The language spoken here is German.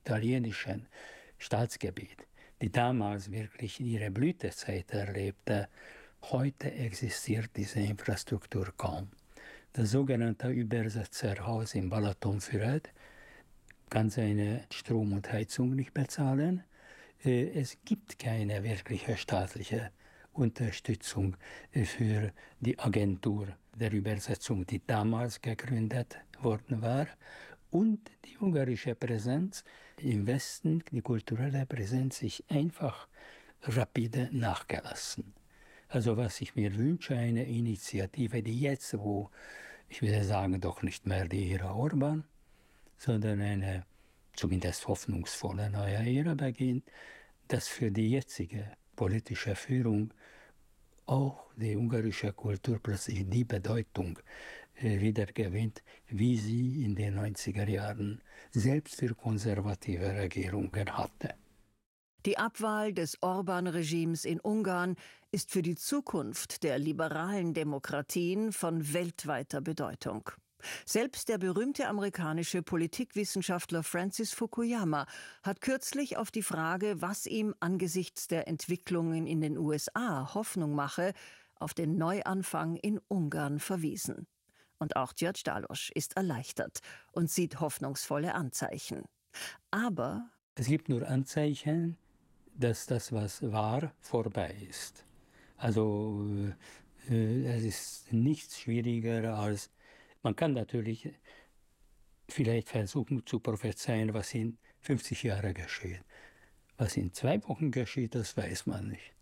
italienischen Staatsgebiet, die damals wirklich ihre Blütezeit erlebte, heute existiert diese Infrastruktur kaum. Das sogenannte Übersetzerhaus in Balatonfüred kann seine Strom und Heizung nicht bezahlen. Es gibt keine wirkliche staatliche Unterstützung für die Agentur der Übersetzung, die damals gegründet worden war. Und die ungarische Präsenz im Westen, die kulturelle Präsenz, sich einfach rapide nachgelassen. Also was ich mir wünsche, eine Initiative, die jetzt, wo, ich würde sagen, doch nicht mehr die Ära Orbán, sondern eine zumindest hoffnungsvolle neue Ära beginnt, dass für die jetzige politische Führung auch die ungarische Kultur plötzlich die Bedeutung wiedergewinnt, wie sie in den 90er Jahren selbst für konservative Regierungen hatte. Die Abwahl des Orbán-Regimes in Ungarn ist für die Zukunft der liberalen Demokratien von weltweiter Bedeutung. Selbst der berühmte amerikanische Politikwissenschaftler Francis Fukuyama hat kürzlich auf die Frage, was ihm angesichts der Entwicklungen in den USA Hoffnung mache, auf den Neuanfang in Ungarn verwiesen. Und auch György Dallos ist erleichtert und sieht hoffnungsvolle Anzeichen. Aber es gibt nur Anzeichen, dass das, was war, vorbei ist. Also es ist nichts schwieriger als, man kann natürlich vielleicht versuchen zu prophezeien, was in 50 Jahren geschieht. Was in 2 Wochen geschieht, das weiß man nicht.